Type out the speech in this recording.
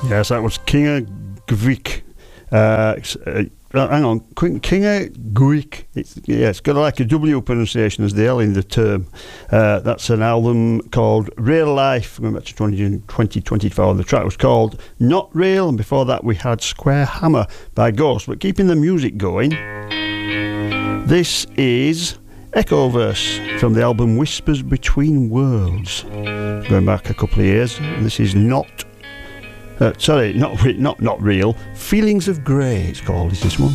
Yes, that was Kinga Gvik. Hang on, Kinga Gvik. It's got like a W pronunciation as the L in the term. That's an album called Real Life, going back to 2024. The track was called Not Real, and before that we had Square Hammer by Ghost. But keeping the music going, this is Echoverse from the album Whispers Between Worlds, going back a couple of years. And this is not real. Feelings of Grey, it's called. Is this one?